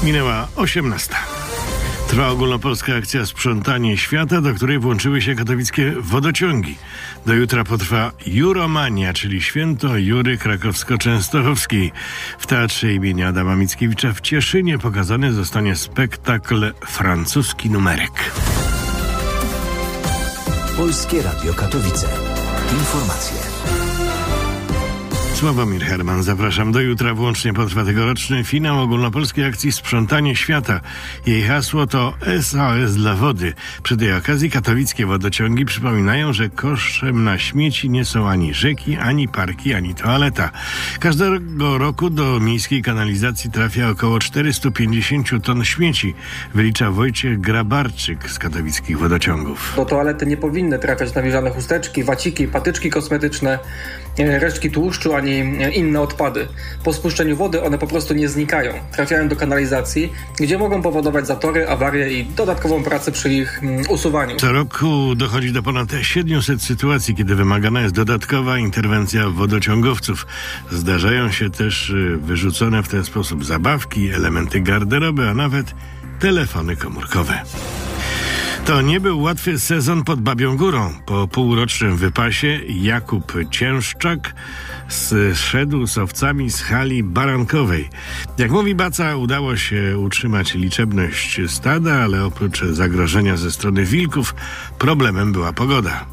Minęła 18. Trwa ogólnopolska akcja Sprzątanie Świata, do której włączyły się katowickie wodociągi. Do jutra potrwa Juromania, czyli święto Jury Krakowsko-Częstochowskiej. W Teatrze imienia Adama Mickiewicza w Cieszynie pokazany zostanie spektakl Francuski numerek. Polskie Radio Katowice. Informacje. Sławomir Herman, zapraszam. Do jutra włącznie potrwa tegoroczny finał ogólnopolskiej akcji Sprzątanie Świata. Jej hasło to SOS dla wody. Przy tej okazji katowickie wodociągi przypominają, że koszem na śmieci nie są ani rzeki, ani parki, ani toaleta. Każdego roku do miejskiej kanalizacji trafia około 450 ton śmieci, wylicza Wojciech Grabarczyk z katowickich wodociągów. Do toalety nie powinny trafiać nawilżane chusteczki, waciki, patyczki kosmetyczne, resztki tłuszczu, ani inne odpady. Po spuszczeniu wody one po prostu nie znikają. Trafiają do kanalizacji, gdzie mogą powodować zatory, awarie i dodatkową pracę przy ich usuwaniu. Co roku dochodzi do ponad 700 sytuacji, kiedy wymagana jest dodatkowa interwencja wodociągowców. Zdarzają się też wyrzucone w ten sposób zabawki, elementy garderoby, a nawet telefony komórkowe. To nie był łatwy sezon pod Babią Górą. Po półrocznym wypasie Jakub Ciężczak zszedł z owcami z hali barankowej. Jak mówi Baca, udało się utrzymać liczebność stada, ale oprócz zagrożenia ze strony wilków, problemem była pogoda.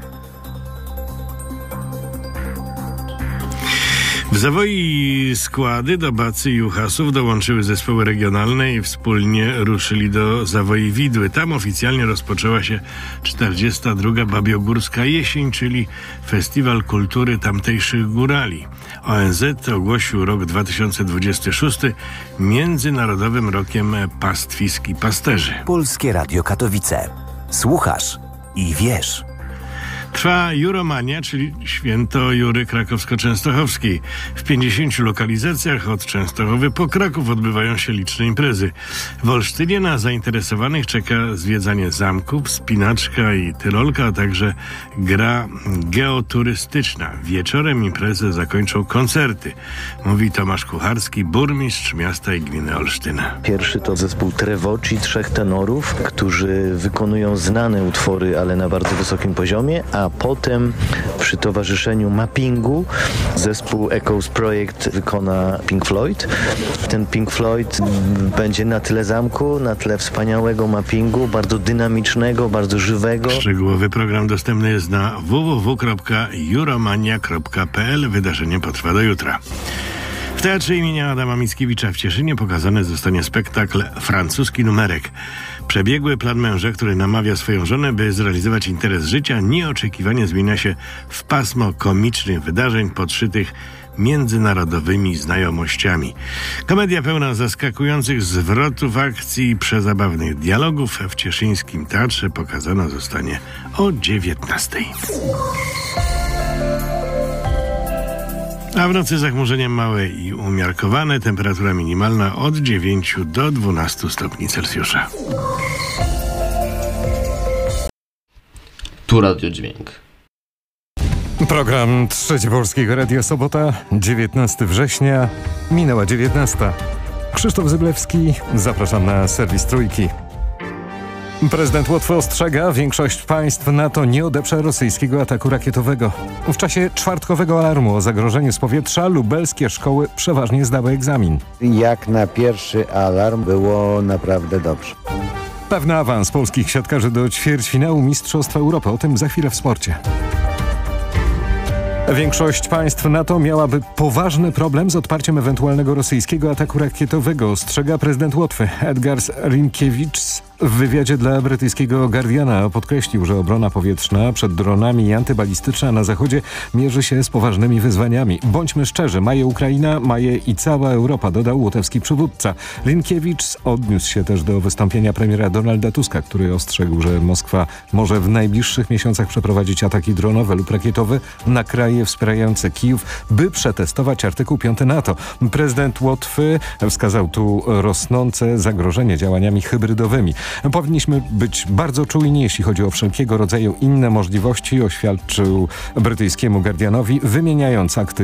W Zawoi składy do Bacy i Juchasów dołączyły zespoły regionalne i wspólnie ruszyli do Zawoi Widły. Tam oficjalnie rozpoczęła się 42. Babiogórska Jesień, czyli Festiwal Kultury Tamtejszych Górali. ONZ ogłosił rok 2026 Międzynarodowym Rokiem Pastwisk i Pasterzy. Polskie Radio Katowice. Słuchasz i wiesz. Trwa Juromania, czyli święto Jury Krakowsko-Częstochowskiej. W 50 lokalizacjach od Częstochowy po Kraków odbywają się liczne imprezy. W Olsztynie na zainteresowanych czeka zwiedzanie zamków, spinaczka i tyrolka, a także gra geoturystyczna. Wieczorem imprezę zakończą koncerty, mówi Tomasz Kucharski, burmistrz miasta i gminy Olsztyna. Pierwszy to zespół Trevoci, 3 tenorów, którzy wykonują znane utwory, ale na bardzo wysokim poziomie, a potem przy towarzyszeniu mappingu zespół Echoes Project wykona Pink Floyd. Ten Pink Floyd będzie na tle zamku, na tle wspaniałego mappingu, bardzo dynamicznego, bardzo żywego. Szczegółowy program dostępny jest na www.juromania.pl. Wydarzenie potrwa do jutra. W Teatrze imienia Adama Mickiewicza w Cieszynie pokazany zostanie spektakl Francuski numerek. Przebiegły plan męża, który namawia swoją żonę, by zrealizować interes życia, nieoczekiwanie zmienia się w pasmo komicznych wydarzeń podszytych międzynarodowymi znajomościami. Komedia pełna zaskakujących zwrotów akcji i przezabawnych dialogów w cieszyńskim teatrze pokazana zostanie o 19. A w nocy zachmurzenie małe i umiarkowane, temperatura minimalna od 9 do 12 stopni Celsjusza. Tu Radiodźwięk. Program Trzecie Polskiego Radia, sobota, 19 września, minęła 19. Krzysztof Zyblewski, zapraszam na serwis Trójki. Prezydent Łotwy ostrzega, większość państw NATO nie odeprze rosyjskiego ataku rakietowego. W czasie czwartkowego alarmu o zagrożeniu z powietrza lubelskie szkoły przeważnie zdały egzamin. Jak na pierwszy alarm było naprawdę dobrze. Pewny awans polskich siatkarzy do ćwierćfinału Mistrzostw Europy. O tym za chwilę w sporcie. Większość państw NATO miałaby poważny problem z odparciem ewentualnego rosyjskiego ataku rakietowego, ostrzega prezydent Łotwy. Edgars Rinkiewicz w wywiadzie dla brytyjskiego Guardiana podkreślił, że obrona powietrzna przed dronami i antybalistyczna na zachodzie mierzy się z poważnymi wyzwaniami. Bądźmy szczerzy, ma je Ukraina, ma je i cała Europa, dodał łotewski przywódca. Rinkiewicz odniósł się też do wystąpienia premiera Donalda Tuska, który ostrzegł, że Moskwa może w najbliższych miesiącach przeprowadzić ataki dronowe lub rakietowe na kraje wspierające Kijów, by przetestować artykuł 5 NATO. Prezydent Łotwy wskazał tu rosnące zagrożenie działaniami hybrydowymi. Powinniśmy być bardzo czujni, jeśli chodzi o wszelkiego rodzaju inne możliwości, oświadczył brytyjskiemu Guardianowi, wymieniając akty